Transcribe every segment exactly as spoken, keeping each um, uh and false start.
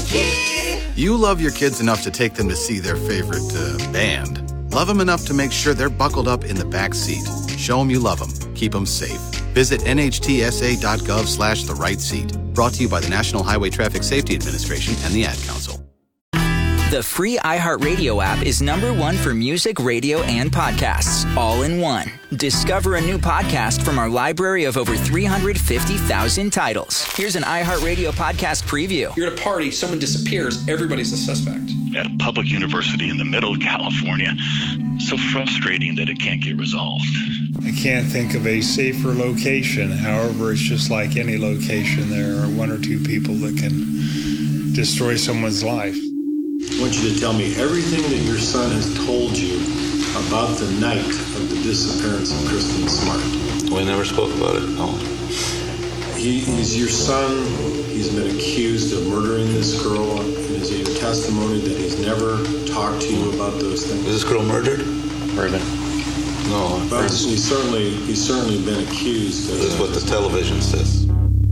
You love your kids enough to take them to see their favorite uh, band. Love them enough to make sure they're buckled up in the back seat. Show them you love them. Keep them safe. Visit nhtsa.gov slash the right seat. Brought to you by the National Highway Traffic Safety Administration and the Ad Council. The free iHeartRadio app is number one for music, radio, and podcasts, all in one. Discover a new podcast from our library of over three hundred fifty thousand titles. Here's an iHeartRadio podcast preview. You're at a party, someone disappears, everybody's a suspect. At a public university in the middle of California, so frustrating that it can't get resolved. I can't think of a safer location. However, it's just like any location. There are one or two people that can destroy someone's life. I want you to tell me everything that your son has told you about the night of the disappearance of Kristen Smart. We never spoke about it, no. He, he's your son. He's been accused of murdering this girl. And is it your testimony that he's never talked to you about those things? Was this girl murdered? Murdered. No. But he's certainly, he's certainly been accused of This is what the television says.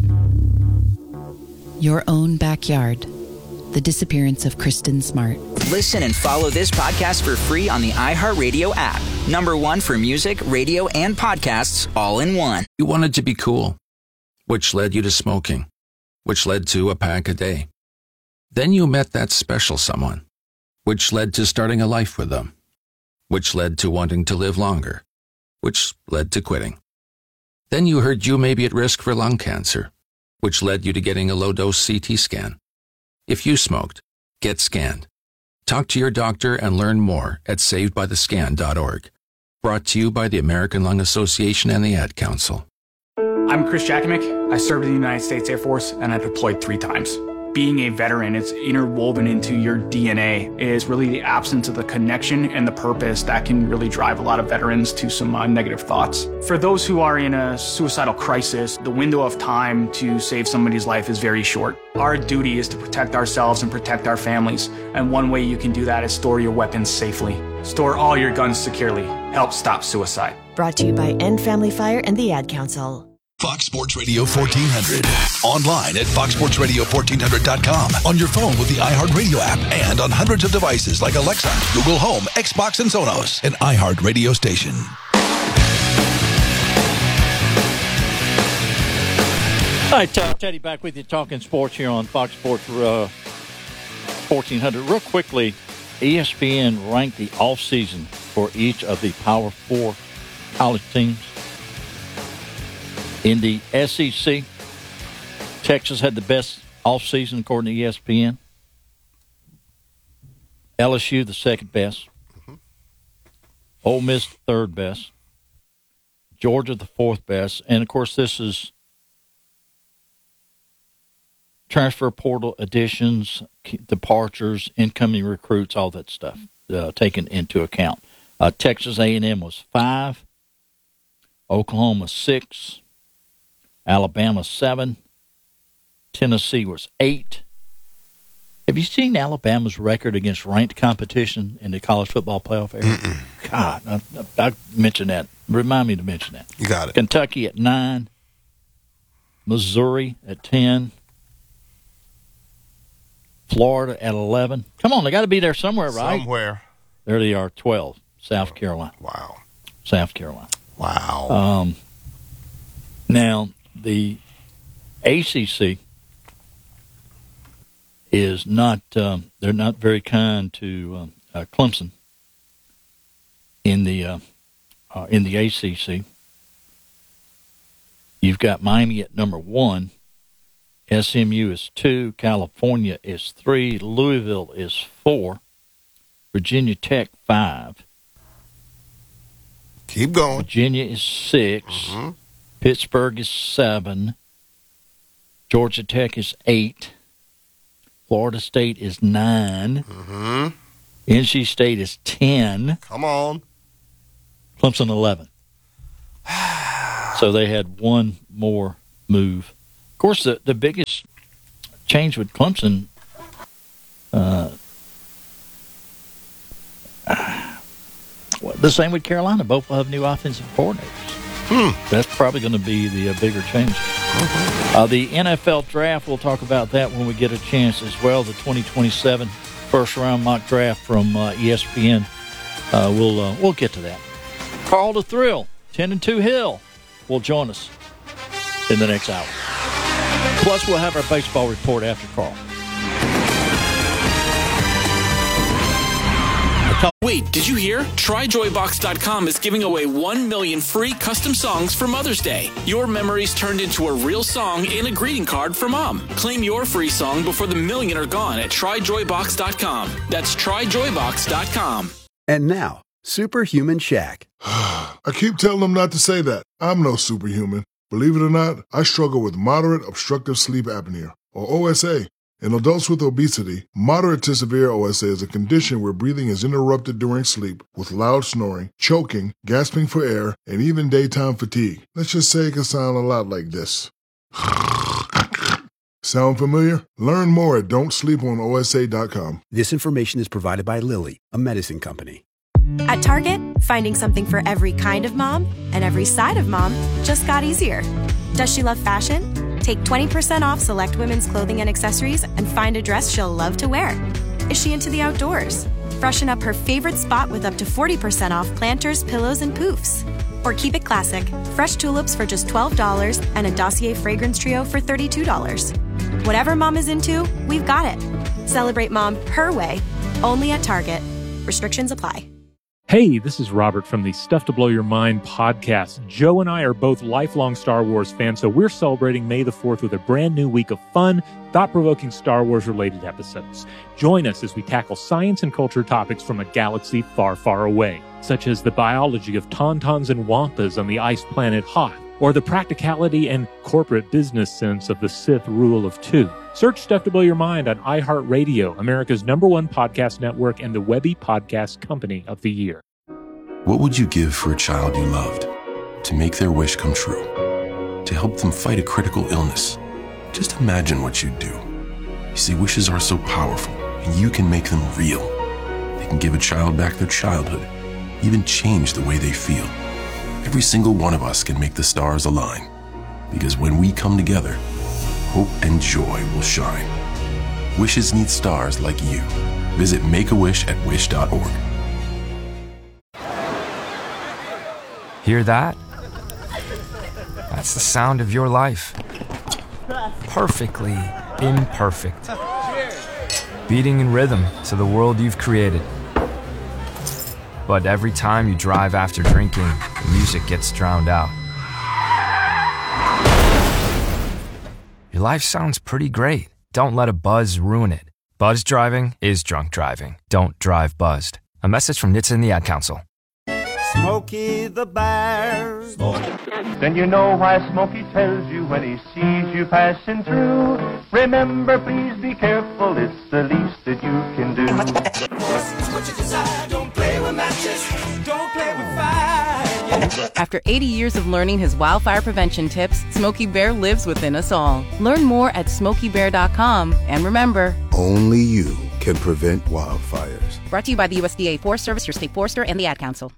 Your own backyard. The disappearance of Kristen Smart. Listen and follow this podcast for free on the iHeartRadio app. Number one for music, radio, and podcasts, all in one. You wanted to be cool, which led you to smoking, which led to a pack a day. Then you met that special someone, which led to starting a life with them, which led to wanting to live longer, which led to quitting. Then you heard you may be at risk for lung cancer, which led you to getting a low-dose C T scan. If you smoked, get scanned. Talk to your doctor and learn more at saved by the scan dot org. Brought to you by the American Lung Association and the Ad Council. I'm Chris Jakimick. I served in the United States Air Force and I deployed three times. Being a veteran, it's interwoven into your D N A. It is really the absence of the connection and the purpose that can really drive a lot of veterans to some uh, negative thoughts. For those who are in a suicidal crisis, the window of time to save somebody's life is very short. Our duty is to protect ourselves and protect our families. And one way you can do that is store your weapons safely. Store all your guns securely. Help stop suicide. Brought to you by End Family Fire and the Ad Council. Fox Sports Radio fourteen hundred. Online at fox sports radio fourteen hundred dot com. On your phone with the iHeartRadio app and on hundreds of devices like Alexa, Google Home, Xbox, and Sonos. An iHeart radio station. All right, uh, Teddy back with you talking sports here on Fox Sports uh, fourteen hundred. Real quickly, E S P N ranked the offseason for each of the Power Four college teams. In the S E C, Texas had the best offseason according to E S P N. L S U, the second best. Mm-hmm. Ole Miss, the third best. Georgia, the fourth best. And, of course, this is transfer portal additions, departures, incoming recruits, all that stuff uh, taken into account. Uh, Texas A and M was five. Oklahoma, six. Alabama, seven. Tennessee was eight. Have you seen Alabama's record against ranked competition in the college football playoff area? Mm-mm. God, I, I mentioned that. Remind me to mention that. You got it. Kentucky at nine. Missouri at ten. Florida at eleven. Come on, they got to be there somewhere, right? Somewhere. There they are, twelve. South Carolina. Wow. South Carolina. Wow. Um. Now, the A C C is not, um, they're not very kind to um, uh, Clemson in the uh, uh, in the A C C. You've got Miami at number one. S M U is two. California is three. Louisville is four. Virginia Tech, five. Keep going. Virginia is six. Mm-hmm. Pittsburgh is seven. Georgia Tech is eight. Florida State is nine. Mm-hmm. N C State is ten. Come on. Clemson, eleven. So they had one more move. Of course, the, the biggest change with Clemson, uh, well, the same with Carolina. Both will have new offensive coordinators. Hmm. That's probably going to be the uh, bigger change. Uh, the N F L draft, we'll talk about that when we get a chance as well. The twenty twenty-seven first-round mock draft from uh, E S P N. Uh, we'll uh, we'll get to that. Carl the Thrill, ten and two Hill, will join us in the next hour. Plus, we'll have our baseball report after Carl. Wait, did you hear? Try Joy Box dot com is giving away one million free custom songs for Mother's Day. Your memories turned into a real song and a greeting card for Mom. Claim your free song before the million are gone at Try Joy Box dot com. That's Try Joy Box dot com. And now, Superhuman Shaq. I keep telling them not to say that. I'm no superhuman. Believe it or not, I struggle with moderate obstructive sleep apnea, or O S A. In adults with obesity, moderate to severe O S A is a condition where breathing is interrupted during sleep with loud snoring, choking, gasping for air, and even daytime fatigue. Let's just say it can sound a lot like this. Sound familiar? Learn more at don't sleep on O S A dot com. This information is provided by Lilly, a medicine company. At Target, finding something for every kind of mom and every side of mom just got easier. Does she love fashion? Take twenty percent off select women's clothing and accessories and find a dress she'll love to wear. Is she into the outdoors? Freshen up her favorite spot with up to forty percent off planters, pillows, and poofs. Or keep it classic. Fresh tulips for just twelve dollars and a Dossier fragrance trio for thirty-two dollars. Whatever mom is into, we've got it. Celebrate mom her way, only at Target. Restrictions apply. Hey, this is Robert from the Stuff to Blow Your Mind podcast. Joe and I are both lifelong Star Wars fans, so we're celebrating May the fourth with a brand new week of fun, thought-provoking Star Wars-related episodes. Join us as we tackle science and culture topics from a galaxy far, far away, such as the biology of tauntauns and wampas on the ice planet Hoth, or the practicality and corporate business sense of the Sith rule of two. Search Stuff to Blow Your Mind on iHeartRadio, America's number one podcast network and the Webby Podcast Company of the Year. What would you give for a child you loved? To make their wish come true? To help them fight a critical illness? Just imagine what you'd do. You see, wishes are so powerful, and you can make them real. They can give a child back their childhood, even change the way they feel. Every single one of us can make the stars align, because when we come together, hope and joy will shine. Wishes need stars like you. Visit Make a Wish at wish dot org. Hear that? That's the sound of your life. Perfectly imperfect. Beating in rhythm to the world you've created. But every time you drive after drinking, the music gets drowned out. Your life sounds pretty great. Don't let a buzz ruin it. Buzz driving is drunk driving. Don't drive buzzed. A message from N H T S A and the Ad Council. Smokey the Bear. Then you know why Smokey tells you when he sees you passing through. Remember, please be careful, it's the least that you can do. What you desire, don't play with matches, don't play with fire. After eighty years of learning his wildfire prevention tips, Smokey Bear lives within us all. Learn more at smokey bear dot com, and remember, only you can prevent wildfires. Brought to you by the U S D A Forest Service, your state forester, and the Ad Council.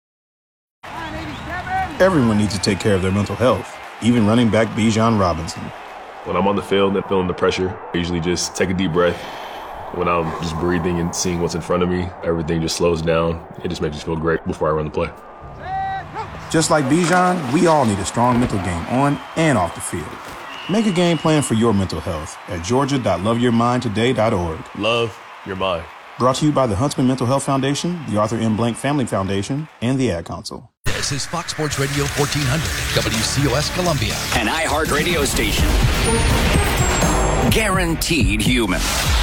Everyone needs to take care of their mental health, even running back Bijan Robinson. When I'm on the field and feeling the pressure, I usually just take a deep breath. When I'm just breathing and seeing what's in front of me, everything just slows down. It just makes me feel great before I run the play. Just like Bijan, we all need a strong mental game on and off the field. Make a game plan for your mental health at georgia dot love your mind today dot org. Love your mind. Brought to you by the Huntsman Mental Health Foundation, the Arthur M. Blank Family Foundation, and the Ad Council. This is Fox Sports Radio fourteen hundred, W C O S Columbia. An iHeart radio station. Guaranteed human.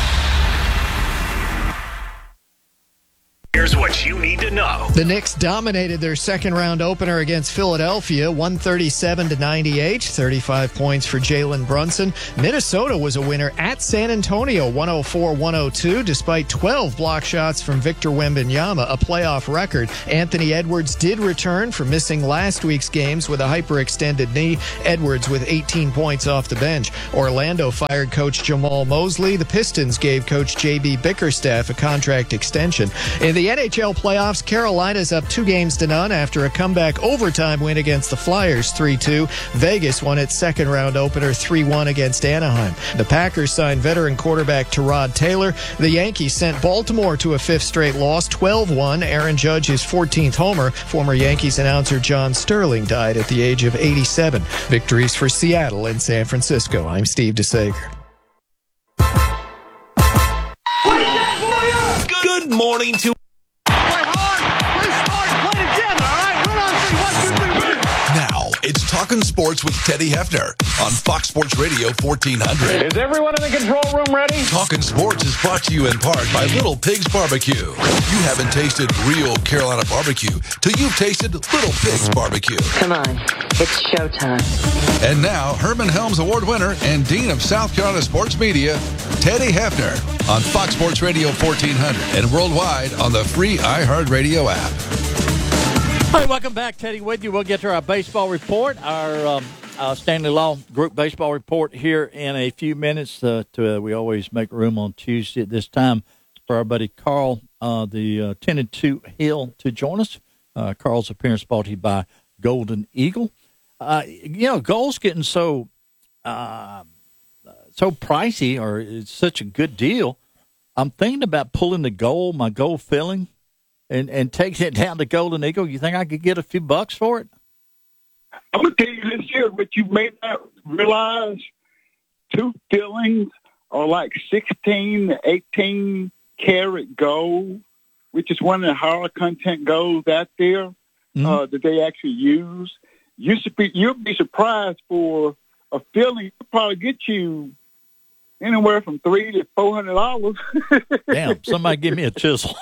Here's what you need to know. The Knicks dominated their second round opener against Philadelphia, one thirty-seven to ninety-eight, thirty-five points for Jalen Brunson. Minnesota was a winner at San Antonio, one oh four one oh two, despite twelve block shots from Victor Wembanyama, a playoff record. Anthony Edwards did return from missing last week's games with a hyperextended knee. Edwards with eighteen points off the bench. Orlando fired coach Jamal Mosley. The Pistons gave coach J B Bickerstaff a contract extension. In the the N H L playoffs, Carolina's up two games to none after a comeback overtime win against the Flyers three two. Vegas won its second round opener three one against Anaheim. The Packers signed veteran quarterback Tyrod Taylor. The Yankees sent Baltimore to a fifth straight loss, twelve one. Aaron Judge his fourteenth homer. Former Yankees announcer John Sterling died at the age of eighty-seven. Victories for Seattle and San Francisco. I'm Steve DeSager. Good morning to. Now it's Talking Sports with Teddy Hefner on Fox Sports Radio fourteen hundred. Is everyone in the control room ready? Talking Sports is brought to you in part by Little Pigs Barbecue. You haven't tasted real Carolina barbecue till you've tasted Little Pigs Barbecue. Come on, it's showtime. And now, Herman Helms Award winner and Dean of South Carolina Sports Media, Teddy Hefner on Fox Sports Radio fourteen hundred and worldwide on the free iHeartRadio app. All right, welcome back. Teddy with you. We'll get to our baseball report, our um, uh, Stanley Law Group baseball report here in a few minutes. Uh, to, uh, we always make room on Tuesday at this time for our buddy Carl, uh, the uh, ten and two Hill, to join us. Uh, Carl's appearance brought to you by Golden Eagle. Uh, you know, gold's getting so uh, so pricey, or it's such a good deal. I'm thinking about pulling the gold, my gold filling, and, and taking it down to Golden Eagle. You think I could get a few bucks for it? I'm going to tell you this here, but you may not realize two fillings are like sixteen to eighteen karat gold, which is one of the higher content golds out there mm-hmm. uh, that they actually use. You should be, you'll be surprised for a filling. It'll probably get you anywhere from three to four hundred dollars. Damn! Somebody give me a chisel.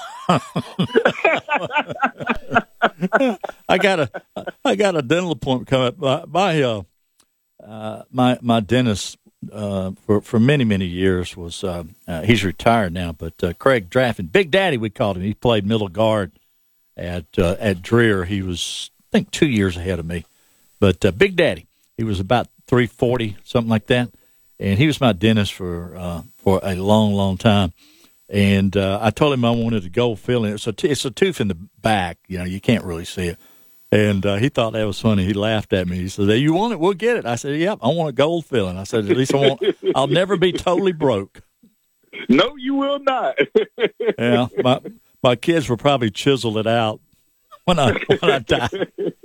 I got a I got a dental appointment coming up. My my uh, uh, my, my dentist uh, for for many many years was uh, uh, he's retired now, but uh, Craig Draffin, Big Daddy, we called him. He played middle guard at uh, at Dreer. He was I think two years ahead of me, but uh, Big Daddy, he was about three forty, something like that. And he was my dentist for uh, for a long, long time. And uh, I told him I wanted a gold filling. It's a, t- it's a tooth in the back. You know, you can't really see it. And uh, he thought that was funny. He laughed at me. He said, hey, you want it? We'll get it. I said, yep, I want a gold filling. I said, at least I want, I'll never be totally broke. No, you will not. Yeah, my my kids will probably chisel it out when I, when I die.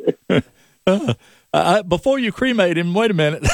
uh, I, before you cremate him, wait a minute.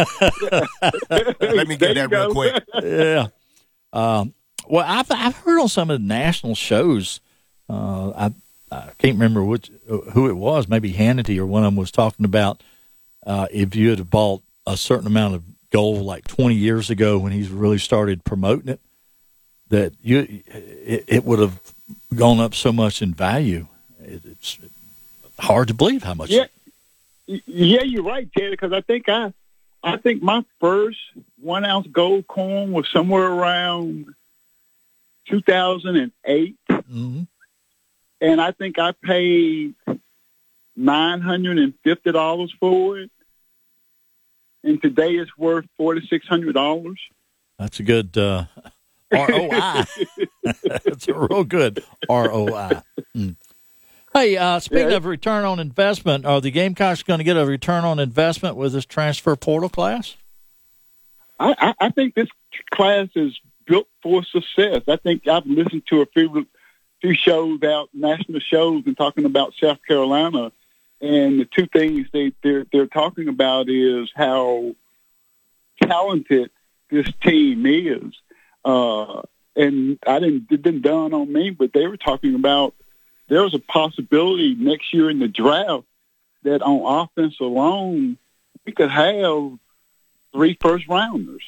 Let me get that real quick. Yeah. Um, well, I've I've heard on some of the national shows. Uh, I I can't remember which who it was. Maybe Hannity or one of them was talking about uh, if you had bought a certain amount of gold like twenty years ago when he's really started promoting it, that you it, it would have gone up so much in value. It, it's hard to believe how much. Yeah. Yeah, you're right, Ted, because I think I, I think my first one ounce gold coin was somewhere around two thousand eight, mm-hmm. and I think I paid nine hundred and fifty dollars for it, and today it's worth forty six hundred dollars. That's a good uh, R O I. That's a real good R O I. Mm. Hey, uh, speaking yeah. of return on investment, are the Gamecocks going to get a return on investment with this transfer portal class? I, I, I think this class is built for success. I think I've listened to a few, few shows out, national shows, and talking about South Carolina, and the two things they, they're, they're talking about is how talented this team is. Uh, and I didn't, it didn't dawn on me, but they were talking about there was a possibility next year in the draft that on offense alone, we could have three first-rounders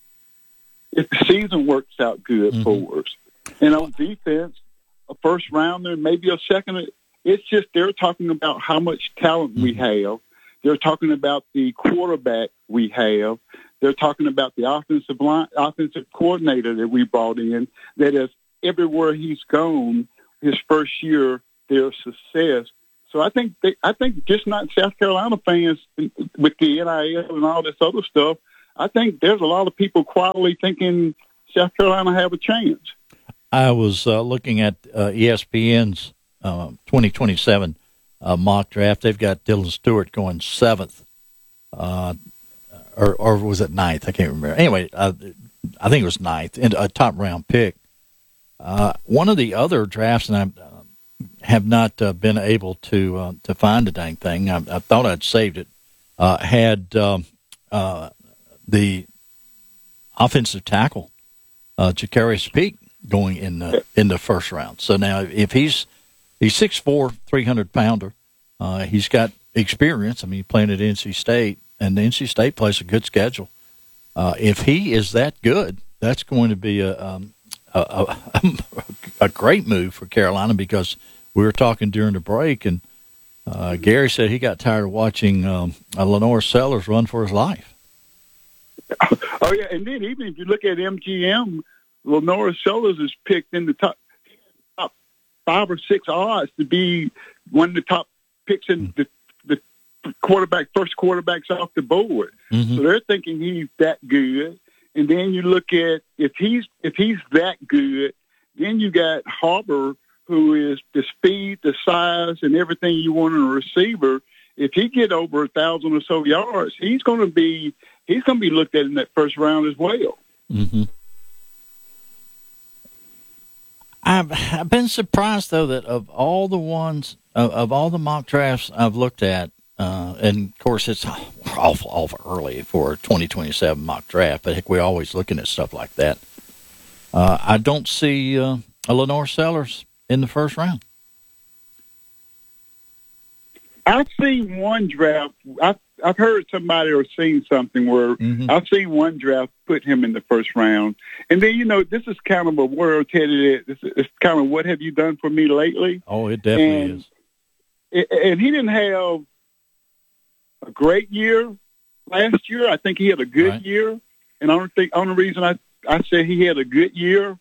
if the season works out good mm-hmm. for us. And on defense, a first-rounder, maybe a second. It's just they're talking about how much talent mm-hmm. we have. They're talking about the quarterback we have. They're talking about the offensive line, offensive coordinator that we brought in, that is everywhere he's gone, his first year, their success. So I think they, I think just not South Carolina fans with the N I L and all this other stuff. I think there's a lot of people quietly thinking South Carolina have a chance. I was uh, looking at uh, E S P N's uh, twenty twenty-seven uh, mock draft. They've got Dylan Stewart going seventh, uh, or, or was it ninth? I can't remember. Anyway, uh, I think it was ninth, and a top round pick. Uh, one of the other drafts, and I uh, have not uh, been able to uh, to find the dang thing. I, I thought I'd saved it. Uh, had um, uh, the offensive tackle, uh, Jacarius Peak, going in the in the first round. So now, if he's he's six foot four, three hundred pounder, uh, he's got experience. I mean, playing at N C State, and N C State plays a good schedule. Uh, if he is that good, that's going to be a, um, a, a a great move for Carolina, because we were talking during the break, and uh, Gary said he got tired of watching um, uh, Lenore Sellers run for his life. Oh yeah, and then even if you look at M G M, Lenore Sellers is picked in the top, top five or six odds to be one of the top picks in the, the quarterback, first quarterbacks off the board. Mm-hmm. So they're thinking he's that good. And then you look at if he's if he's that good, then you got Harbor, who is the speed, the size, and everything you want in a receiver. If he get over a thousand or so yards, he's going to be he's going to be looked at in that first round as well. Mm-hmm. I've, I've been surprised, though, that of all the ones, of, of all the mock drafts I've looked at, uh, and, of course, it's awful, awful early for a twenty twenty-seven mock draft, but heck, we're always looking at stuff like that. Uh, I don't see uh, a Lenore Sellers in the first round. I've seen one draft. I've, I've heard somebody or seen something where mm-hmm. I've seen one draft put him in the first round. And then, you know, this is kind of a word, Teddy, this is, it's kind of what have you done for me lately? Oh, it definitely and, is. It, and he didn't have a great year last year. I think he had a good right. year. And I don't think, only reason I, I say he had a good year,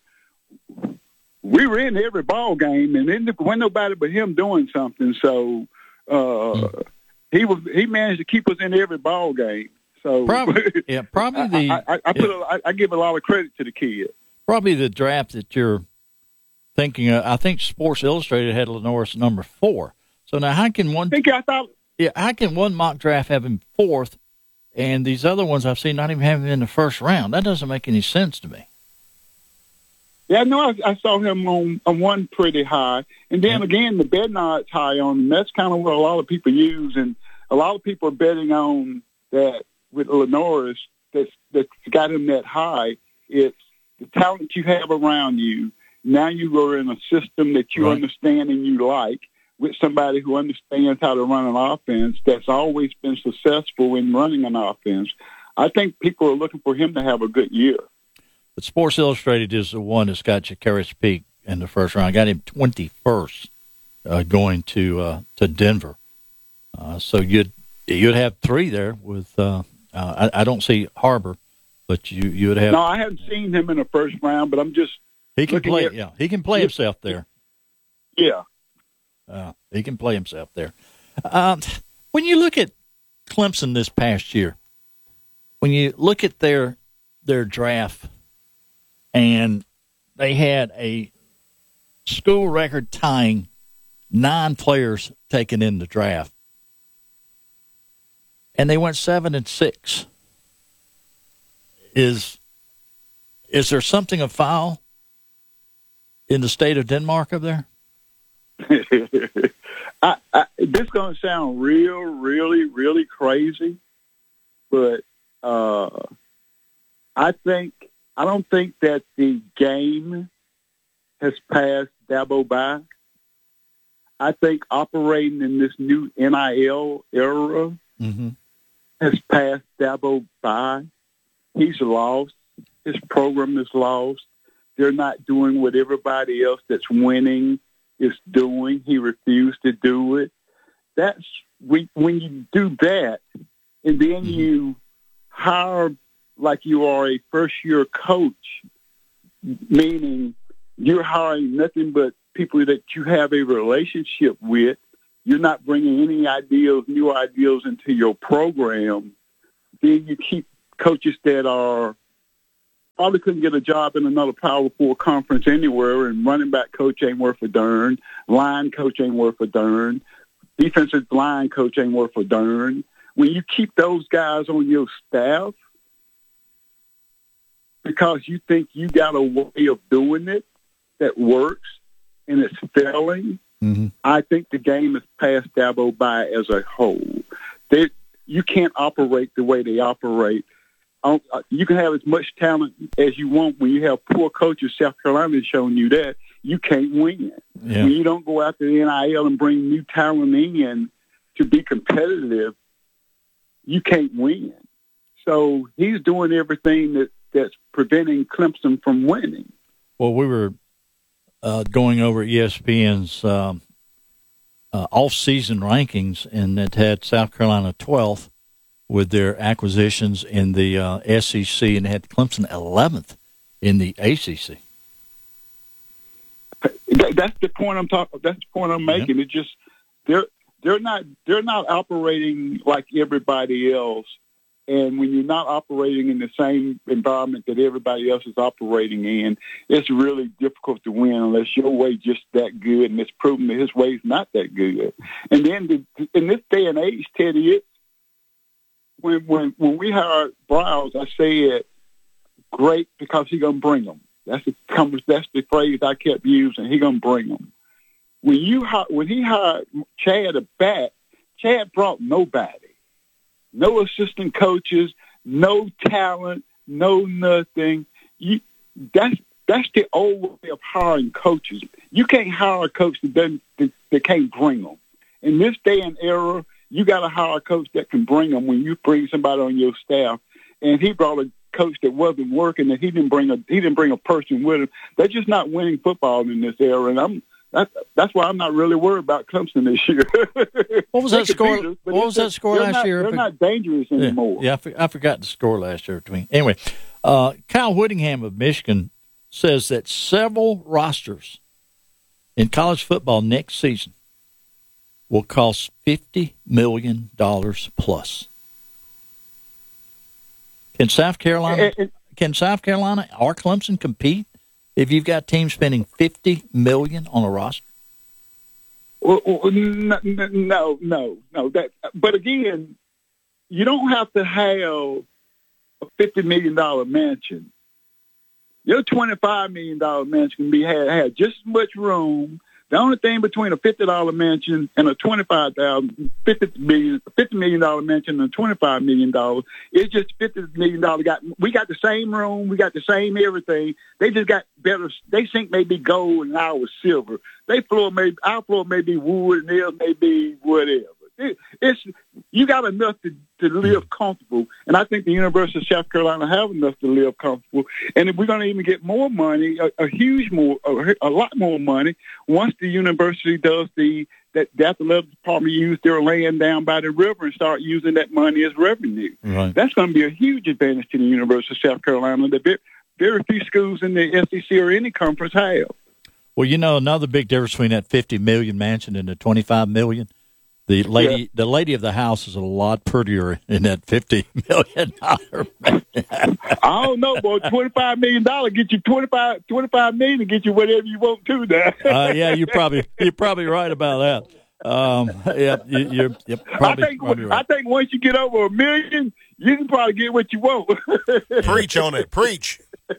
we were in every ball game, and then there wasn't nobody but him doing something. So, Uh, hmm. he was he managed to keep us in every ball game. So probably, yeah, probably the I, I, I put yeah. a, I, I give a lot of credit to the kid. Probably the draft that you're thinking of. I think Sports Illustrated had Lenore number four. So now how can one? I think I thought. Yeah, how can one mock draft have him fourth, and these other ones I've seen not even have him in the first round? That doesn't make any sense to me. Yeah, no, I, I saw him on, on one pretty high. And then, yeah. again, the Bednar's high on him. That's kind of what a lot of people use. And a lot of people are betting on that with Lenore's that's, that's got him that high. It's the talent you have around you. Now you are in a system that you right. understand and you like with somebody who understands how to run an offense that's always been successful in running an offense. I think people are looking for him to have a good year. But Sports Illustrated is the one that's got Jacarius Peak in the first round. I got him twenty-first uh, going to uh, to Denver. Uh, so you'd you'd have three there with. Uh, uh, I, I don't see Harbor, but you you would have. No, I haven't seen him in the first round, but I'm just. He can play. At, yeah, he can play himself there. Yeah, uh, he can play himself there. Um, when you look at Clemson this past year, when you look at their their draft. And they had a school record tying nine players taken in the draft. And they went seven and six. Is is there something afoul in the state of Denmark up there? I, I, this is going to sound real, really, really crazy, but uh, I think I don't think that the game has passed Dabo by. I think operating in this new N I L era mm-hmm. has passed Dabo by. He's lost. His program is lost. They're not doing what everybody else that's winning is doing. He refused to do it. That's when you do that, and then mm-hmm. you hire like you are a first-year coach, meaning you're hiring nothing but people that you have a relationship with. You're not bringing any ideas, new ideas into your program. Then you keep coaches that are probably couldn't get a job in another Power Four conference anywhere, and running back coach ain't worth a darn, line coach ain't worth a darn, defensive line coach ain't worth a darn. When you keep those guys on your staff because you think you got a way of doing it that works and it's failing, mm-hmm. I think the game has passed Dabo by as a whole. They, you can't operate the way they operate. You can have as much talent as you want. When you have poor coaches, South Carolina has shown you that, you can't win. Yeah. When you don't go out to the N I L and bring new talent in to be competitive, you can't win. So he's doing everything that, that's preventing Clemson from winning. Well, we were uh, going over E S P N's um, uh, off-season rankings, and it had South Carolina twelfth with their acquisitions in the uh, S E C, and it had Clemson eleventh in the A C C. That's the point I'm talking. That's the point I'm making. Yep. It just they're they're not they're not operating like everybody else. And when you're not operating in the same environment that everybody else is operating in, it's really difficult to win unless your way just that good, and it's proven that his way's not that good. And then the, in this day and age, Teddy, it, when when when we hired Browse, I said, "Great, because he's gonna bring them." That's the that's the phrase I kept using. He's gonna bring them. When you when he hired Chad a back, Chad brought nobody. No assistant coaches, no talent, no nothing. You, that's that's the old way of hiring coaches. You can't hire a coach that doesn't that, that can't bring them. In this day and era, you got to hire a coach that can bring them. When you bring somebody on your staff, and he brought a coach that wasn't working, and he didn't bring a he didn't bring a person with him. They're just not winning football in this era, and I'm. That's, that's why I'm not really worried about Clemson this year. What was that score? Us, what was that score last not, year? They're not dangerous anymore. Yeah, yeah I, I forgot the score last year between. Anyway, uh, Kyle Whittingham of Michigan says that several rosters in college football next season will cost fifty million dollars plus. Can South Carolina? It, it, can South Carolina or Clemson compete if you've got teams spending fifty million dollars on a roster? Well, no, no, no, no. That, but again, you don't have to have a fifty million dollars mansion. Your twenty-five million dollars mansion can be had, had just as much room. The only thing between a fifty dollars mansion and a twenty-five thousand, fifty million, fifty million dollars mansion and a twenty-five million dollars is just fifty million dollars. Got we got the same room, we got the same everything. They just got better. They sink may be gold and ours silver. They floor may our floor may be wood and theirs may be whatever. It, it's you got enough to, to live comfortable, and I think the University of South Carolina have enough to live comfortable. And if we're going to even get more money, a, a huge more, a, a lot more money, once the university does the that the athletic department use their land down by the river and start using that money as revenue. Right. That's going to be a huge advantage to the University of South Carolina that very, very few schools in the S E C or any conference have. Well, you know, another big difference between that fifty million mansion and the twenty-five million. The lady, yeah. the lady of the house is a lot prettier in that fifty million dollar. I don't know, boy. Twenty-five million dollars get you twenty-five, twenty-five million to get you whatever you want to. Now, uh, yeah, you probably you're probably right about that. Um, yeah, you, you're, you're probably. I think probably right. I think once you get over a million, you can probably get what you want. Preach on it, preach.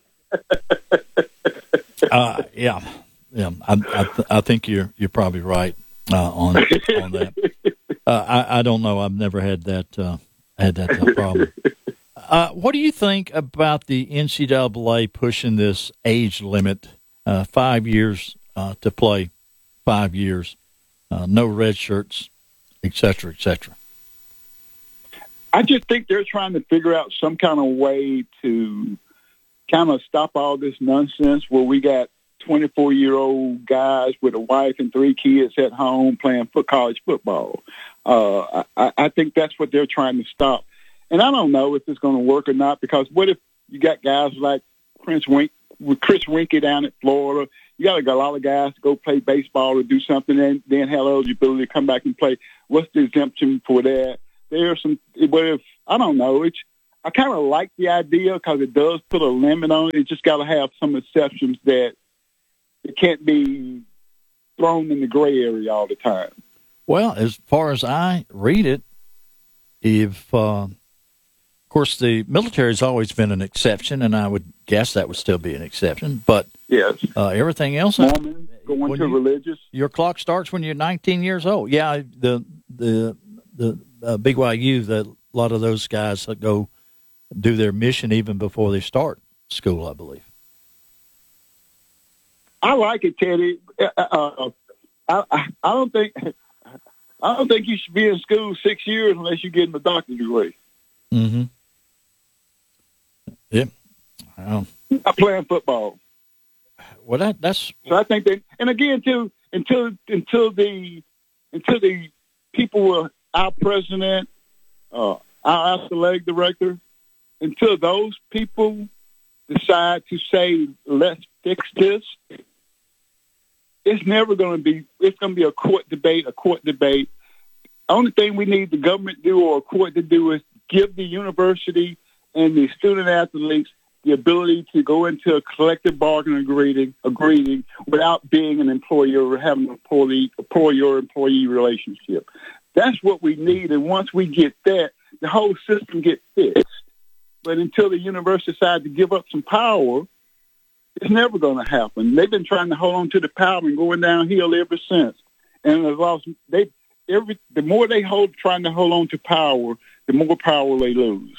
Uh, yeah, yeah. I I, th- I think you're you're probably right. Uh, on on that, uh, I I don't know. I've never had that uh, had that uh, problem. Uh, what do you think about the N C double A pushing this age limit, uh, five years uh, to play, five years, uh, no red shirts, et cetera, et cetera? I just think they're trying to figure out some kind of way to kind of stop all this nonsense where we got twenty-four-year-old guys with a wife and three kids at home playing for college football. Uh, I, I think that's what they're trying to stop. And I don't know if it's going to work or not, because what if you got guys like Chris Wink, with Chris Winkie down at Florida? You got a lot of guys to go play baseball or do something and then have eligibility to come back and play. What's the exemption for that? There's some, what if, I don't know. It's, I kind of like the idea because it does put a limit on it. It just got to have some exceptions that it can't be thrown in the gray area all the time. Well, as far as I read it, if uh, of course the military has always been an exception, and I would guess that would still be an exception. But yes, uh, everything else, Mormons going to you, religious. Your clock starts when you're nineteen years old. Yeah, the the the uh, B Y U, the a lot of those guys that go do their mission even before they start school, I believe. I like it, Teddy. Uh, uh, I, I, I don't think I don't think you should be in school six years unless you're getting a doctorate degree. Mm-hmm. Yep. Um, I'm playing football. Well, that, that's so. I think that, and again, too, until until the until the people, our president, uh, our athletic director, until those people decide to say, let's fix this, it's never going to be, it's going to be a court debate, a court debate. The only thing we need the government to do or a court to do is give the university and the student athletes the ability to go into a collective bargaining agreement, agreeing without being an employer or having an employee, employer-employee relationship. That's what we need, and once we get that, the whole system gets fixed. But until the university decides to give up some power, it's never going to happen. They've been trying to hold on to the power and going downhill ever since. And as long as they, every the more they hold, trying to hold on to power, the more power they lose.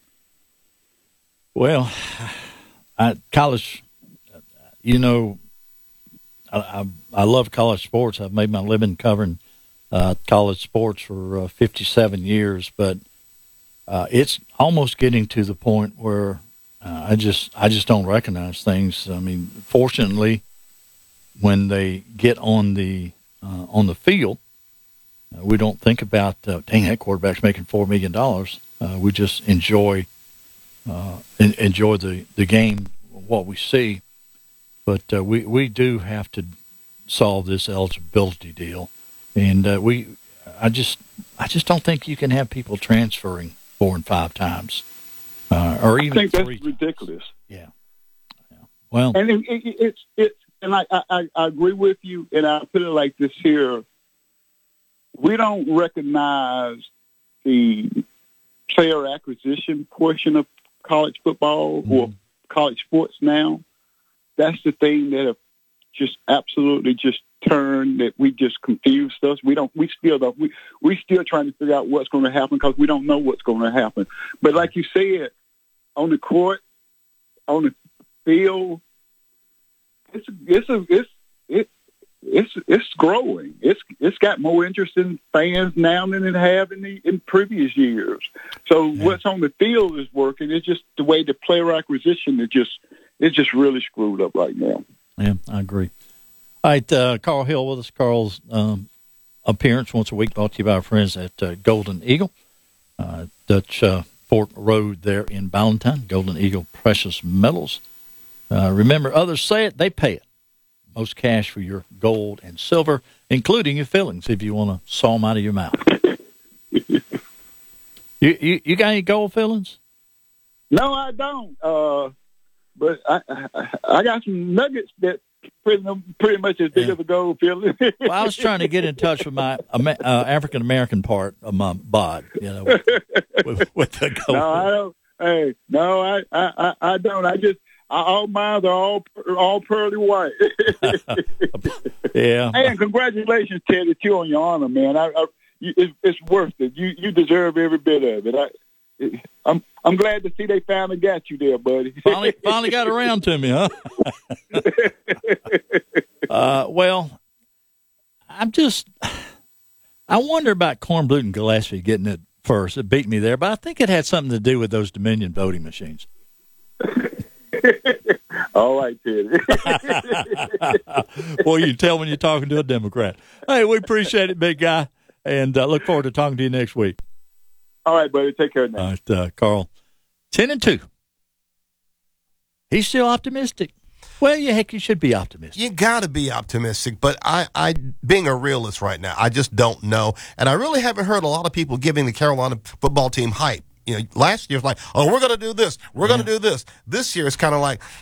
Well, I, college, you know, I, I, I love college sports. I've made my living covering uh, college sports for uh, fifty-seven years, but uh, it's almost getting to the point where uh, I just I just don't recognize things. I mean, fortunately, when they get on the uh, on the field, uh, we don't think about, uh, dang, that quarterback's making four million dollars. Uh, we just enjoy. Uh, enjoy the, the game, what we see, but uh, we we do have to solve this eligibility deal, and uh, we I just I just don't think you can have people transferring four and five times, uh, or even I think three that's ridiculous. Yeah. yeah, well, and it, it, it's it's and I, I I agree with you, and I put it like this here: we don't recognize the player acquisition portion of college football or college sports now. That's the thing that have just absolutely just turned, that we just confused us. We don't, we still don't, we, we still trying to figure out what's going to happen because we don't know what's going to happen. But like you said, on the court, on the field, it's, it's, a, it's, it, it's, it's growing. It's, it's got more interesting fans now than it have in the, in previous years. So yeah. What's on the field is working. It's just the way the player acquisition is just, it's just really screwed up right now. Yeah, I agree. All right, uh, Carl Hill with us. Carl's um, appearance once a week brought to you by our friends at uh, Golden Eagle, uh, Dutch uh, Fork Road there in Ballantyne. Golden Eagle Precious Metals. Uh, remember, others say it, they pay it. Most cash for your gold and silver, including your fillings, if you want to saw them out of your mouth. you, you you got any gold fillings? No, I don't. Uh, but I, I I got some nuggets that pretty pretty much as big yeah. as a gold filling. Well, I was trying to get in touch with my uh, African American part of my bod, you know, with, with, with the gold. No, I don't. Hey, no, I I I don't. I just. All mine are all all pearly white. yeah. And congratulations, Teddy, too, on your honor, man. I, I you, it's, it's worth it. You you deserve every bit of it. I, I'm I'm glad to see they finally got you there, buddy. finally finally got around to me, huh? uh, well, I'm just I wonder about Kornblut and Gillespie getting it first. It beat me there, but I think it had something to do with those Dominion voting machines. All right, Teddy. Boy, you tell when you're talking to a Democrat. Hey, we appreciate it, big guy, and uh, look forward to talking to you next week. All right, buddy. Take care now. All right, uh, Carl. Ten and two. He's still optimistic. Well, yeah, heck, you should be optimistic. You got to be optimistic, but I, I, being a realist right now, I just don't know, and I really haven't heard a lot of people giving the Carolina football team hype. you know, last year was like, oh, we're going to do this. We're going to do this. This year it's kind of like,